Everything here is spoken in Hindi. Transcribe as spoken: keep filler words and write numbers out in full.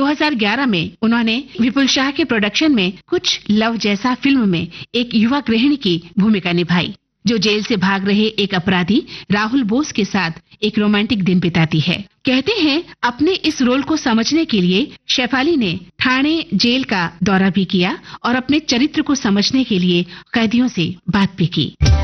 दो हज़ार ग्यारह में उन्होंने विपुल शाह के प्रोडक्शन में कुछ लव जैसा फिल्म में एक युवा गृहिणी की भूमिका निभाई, जो जेल से भाग रहे एक अपराधी राहुल बोस के साथ एक रोमांटिक दिन बिताती है। कहते हैं अपने इस रोल को समझने के लिए शेफाली ने ठाणे जेल का दौरा भी किया और अपने चरित्र को समझने के लिए कैदियों से बात भी की।